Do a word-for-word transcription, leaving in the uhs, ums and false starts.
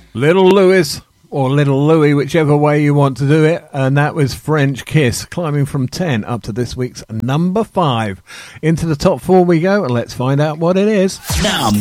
Little Lewis, or Little Louie, whichever way you want to do it, and that was French Kiss, climbing from ten up to this week's number five. Into the top four we go, and let's find out what it is. Now